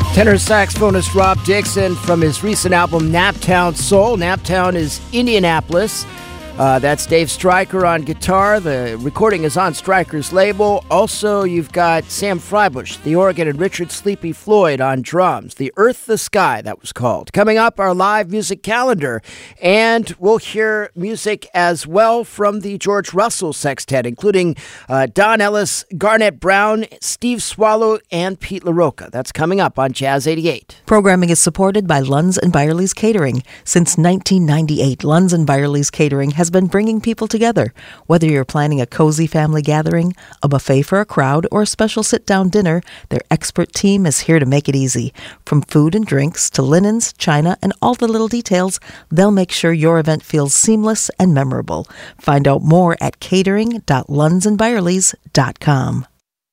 Tenor saxophonist Rob Dixon from his recent album Naptown Soul. Naptown is Indianapolis. That's Dave Stryker on guitar. The recording is on Stryker's label. Also, you've got Sam Freibush, the organ, and Richard Sleepy Floyd on drums. The Earth, the Sky, that was called. Coming up, our live music calendar. And we'll hear music as well from the George Russell Sextet, including Don Ellis, Garnett Brown, Steve Swallow, and Pete LaRocca. That's coming up on Jazz 88. Programming is supported by Lunds & Byerly's Catering. Since 1998, Lunds & Byerly's Catering has been bringing people together. Whether you're planning a cozy family gathering, a buffet for a crowd, or a special sit-down dinner, their expert team is here to make it easy. From food and drinks to linens, china, and all the little details, they'll make sure your event feels seamless and memorable. Find out more at catering.lundsandbyerlys.com.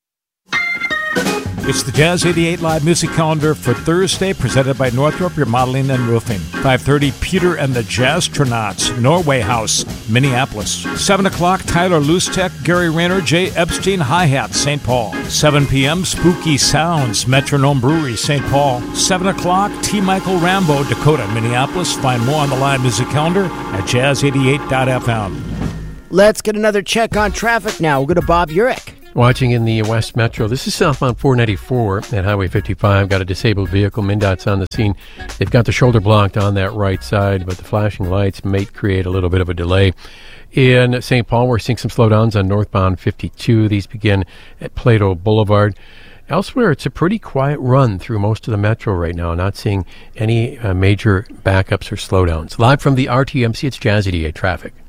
It's the Jazz 88 Live Music Calendar for Thursday, presented by Northrop Remodeling and Roofing. 5:30, Peter and the Jazztronauts, Norway House, Minneapolis. 7 o'clock, Tyler Lustek, Gary Rayner, Jay Epstein, Hi-Hat, St. Paul. 7 p.m., Spooky Sounds, Metronome Brewery, St. Paul. 7 o'clock, T. Michael Rambo, Dakota, Minneapolis. Find more on the Live Music Calendar at jazz88.fm. Let's get another check on traffic now. We'll go to Bob Urich. Watching in the West Metro, this is southbound 494 at Highway 55. Got a disabled vehicle. MnDOT's on the scene. They've got the shoulder blocked on that right side, but the flashing lights may create a little bit of a delay. In St. Paul, we're seeing some slowdowns on northbound 52. These begin at Plato Boulevard. Elsewhere, it's a pretty quiet run through most of the metro right now. Not seeing any major backups or slowdowns. Live from the RTMC, it's Jazz 88 Traffic.